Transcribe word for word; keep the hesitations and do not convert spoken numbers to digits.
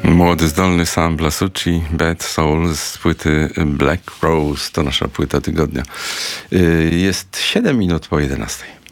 Młody, zdolny Sam Blasucci, Bad Soul z płyty Black Rose. To nasza płyta tygodnia. Jest siedem minut po jedenastej.